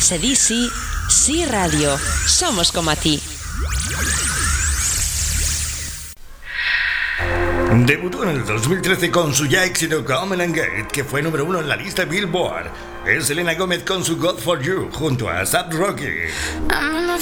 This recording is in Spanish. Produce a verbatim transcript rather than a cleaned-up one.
Se di sí, sí radio. Somos como a ti. Debutó en el dos mil trece con su ya éxito Come and Get, que fue número uno en la lista Billboard. Es Selena Gomez con su God For You, junto a A$ap Rocky. I'm in a